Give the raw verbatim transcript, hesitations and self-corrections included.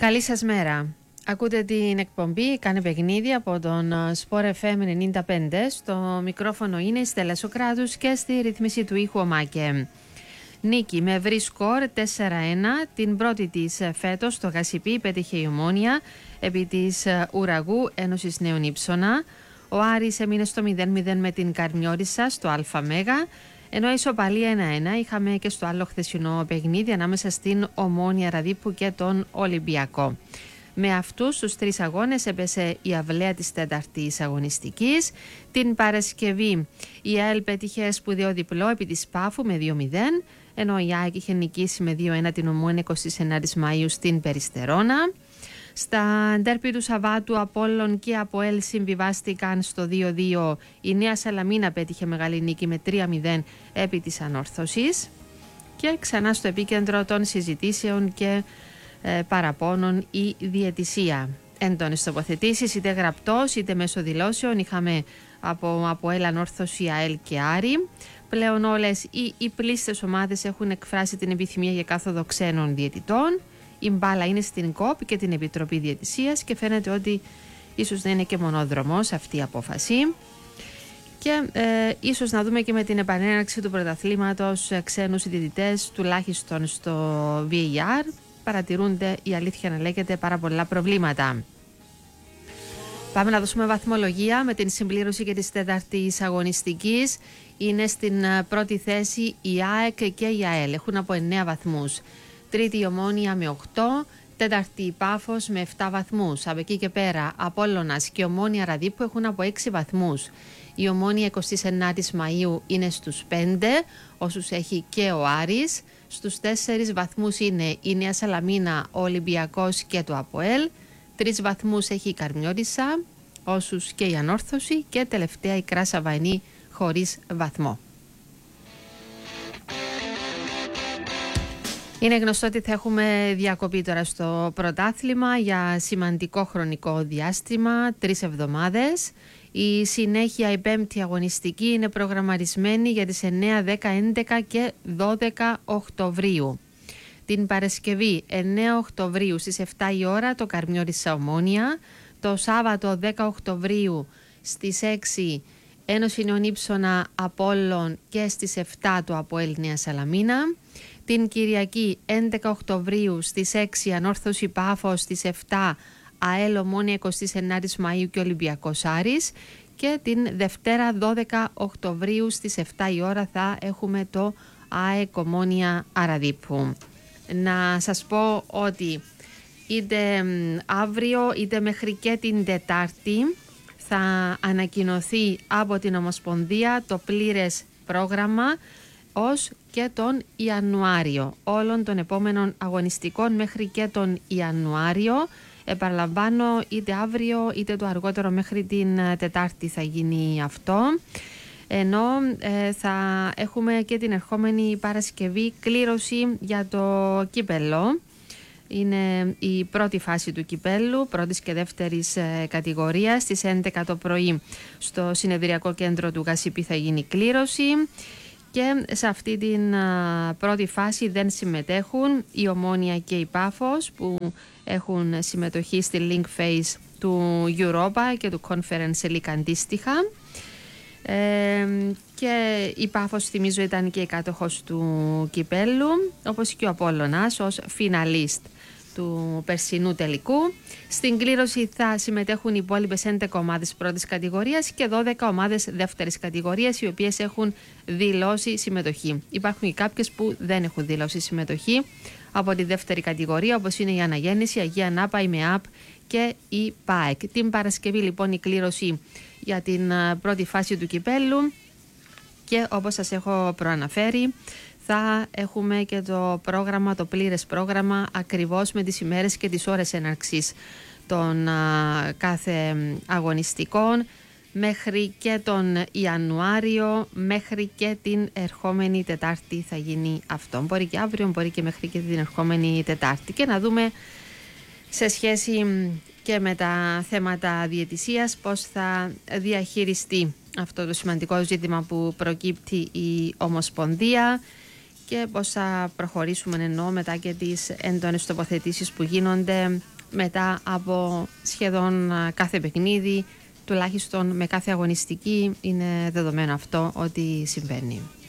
Καλή σας μέρα. Ακούτε την εκπομπή «Κάνε παιχνίδι» από τον Sport εφ εμ ενενήντα πέντε. Στο μικρόφωνο είναι η Στέλλα Σοκράτους και στη ρύθμιση του ήχου ο Μάκε. Νίκη με ευρύ σκορ τέσσερα ένα, την πρώτη της φέτος στο Γασιπί πέτυχε η Ομόνοια επί της Ουραγού Ένωσης Νέων Ήψονα. Ο Άρης έμεινε στο μηδέν μηδέν με την Καρμιώρισσα στο Α Μέγα, ενώ ισοπαλία ένα ένα είχαμε και στο άλλο χθεσινό παιχνίδι ανάμεσα στην Ομόνοια Ραδίππου και τον Ολυμπιακό. Με αυτούς τους τρεις αγώνες έπεσε η αυλαία της τέταρτης αγωνιστικής. Την Παρασκευή η ΑΕΛ πέτυχε σπουδαίο διπλό επί της Πάφου με δύο μηδέν, ενώ η ΑΕΚ είχε νικήσει με δύο ένα την Ομόνοια εικοστή ενάτη Μαΐου στην Περιστερώνα. Στα ντέρπι του Σαββάτου, Απόλλων και ΑΠΟΕΛ συμβιβάστηκαν στο δύο δύο. Η Νέα Σαλαμίνα πέτυχε μεγάλη νίκη με τρία μηδέν επί της Ανόρθωσης. Και ξανά στο επίκεντρο των συζητήσεων και ε, παραπώνων η διαιτησία. Έντονες τοποθετήσεις, είτε γραπτός είτε μέσω δηλώσεων, είχαμε από ΑΠΟΕΛ, Ανόρθωση, ΑΕΛ και Άρη. Πλέον όλες οι, οι πλήστες ομάδες έχουν εκφράσει την επιθυμία για κάθοδο ξένων διαιτητών. Η μπάλα είναι στην ΚΟΠ και την Επιτροπή Διαιτησίας και φαίνεται ότι ίσως δεν είναι και μονόδρομος αυτή η απόφαση. Και ε, ίσως να δούμε και με την επανέναρξη του πρωταθλήματος ξένους διαιτητές, τουλάχιστον στο βι έι αρ. Παρατηρούνται, η αλήθεια να λέγεται, πάρα πολλά προβλήματα. Πάμε να δώσουμε βαθμολογία με την συμπλήρωση και της τέταρτης αγωνιστικής. Είναι στην πρώτη θέση η ΑΕΚ και η ΑΕΛ. Έχουν από εννέα βαθμούς. Τρίτη η Ομόνοια με οκτώ, τέταρτη η Πάφος με επτά βαθμούς. Από εκεί και πέρα Απόλλωνας και Ομόνοια Ραδίππου έχουν από έξι βαθμούς. Η Ομόνοια εικοστή ενάτη Μαΐου είναι στους πέντε, όσους έχει και ο Άρης. Στους τέσσερις βαθμούς είναι η Νέα Σαλαμίνα, ο Ολυμπιακός και το ΑΠΟΕΛ. Τρεις βαθμούς έχει η Καρμιώρισσα, όσους και η Ανόρθωση, και τελευταία η Κράσα Βαϊνή χωρίς βαθμό. Είναι γνωστό ότι θα έχουμε διακοπή τώρα στο πρωτάθλημα για σημαντικό χρονικό διάστημα, τρεις εβδομάδες. Η συνέχεια, η πέμπτη αγωνιστική, είναι προγραμματισμένη για τις εννέα, δέκα, έντεκα και δώδεκα Οκτωβρίου. Την Παρασκευή εννέα Οκτωβρίου στις επτά η ώρα το Καρμιώρισσα Ομόνοια. Το Σάββατο δέκα Οκτωβρίου στις έξι Ένωση Νέων Ήψονα Απόλλων και στις επτά το ΑΠΟΕΛ Νέα Σαλαμίνα. Την Κυριακή έντεκα Οκτωβρίου στις έξι Ανόρθωση Πάφος, στις επτά ΑΕΛ Ομόνοια εικοστή ενάτη Μαΐου και Ολυμπιακός Άρης. Και την Δευτέρα δώδεκα Οκτωβρίου στις επτά η ώρα θα έχουμε το ΑΕΚ Ομόνοια Ραδίππου. Να σας πω ότι είτε αύριο είτε μέχρι και την Τετάρτη θα ανακοινωθεί από την Ομοσπονδία το πλήρες πρόγραμμα ως και τον Ιανουάριο όλων των επόμενων αγωνιστικών μέχρι και τον Ιανουάριο. Επαναλαμβάνω, είτε αύριο είτε το αργότερο μέχρι την Τετάρτη θα γίνει αυτό. Ενώ ε, θα έχουμε και την ερχόμενη Παρασκευή κλήρωση για το κύπελλο. Είναι η πρώτη φάση του κυπέλλου, πρώτης και δεύτερης ε, κατηγορίας. Στις έντεκα το πρωί στο συνεδριακό κέντρο του Γασιπί θα γίνει κλήρωση. Και σε αυτή την α, πρώτη φάση δεν συμμετέχουν η Ομόνοια και η Πάφος, που έχουν συμμετοχή στη Link Phase του Europa και του Conference League αντίστοιχα. Ε, και η Πάφος, θυμίζω, ήταν και η κάτοχος του κυπέλλου, όπως και ο Απόλλωνας ως φιναλίστ του περσινού τελικού. Στην κλήρωση θα συμμετέχουν οι υπόλοιπες έντεκα ομάδες πρώτης κατηγορίας και δώδεκα ομάδες δεύτερης κατηγορίας, οι οποίες έχουν δηλώσει συμμετοχή. Υπάρχουν και κάποιες που δεν έχουν δηλώσει συμμετοχή από τη δεύτερη κατηγορία, όπως είναι η Αναγέννηση, η Αγία Νάπα, η ΜΕΑΠ και η ΠΑΕΚ. Την Παρασκευή λοιπόν η κλήρωση για την πρώτη φάση του κυπέλλου και, όπως σας έχω προαναφέρει, θα έχουμε και το πρόγραμμα, το πλήρες πρόγραμμα, ακριβώς με τις ημέρες και τις ώρες έναρξης των α, κάθε αγωνιστικών μέχρι και τον Ιανουάριο, μέχρι και την ερχόμενη Τετάρτη θα γίνει αυτό. Μπορεί και αύριο, μπορεί και μέχρι και την ερχόμενη Τετάρτη. Και να δούμε σε σχέση και με τα θέματα διαιτησίας πώς θα διαχειριστεί αυτό το σημαντικό ζήτημα που προκύπτει η Ομοσπονδία και πώς θα προχωρήσουμε, εννοώ, μετά και τις έντονες τοποθετήσεις που γίνονται μετά από σχεδόν κάθε παιχνίδι, τουλάχιστον με κάθε αγωνιστική, είναι δεδομένο αυτό ότι συμβαίνει.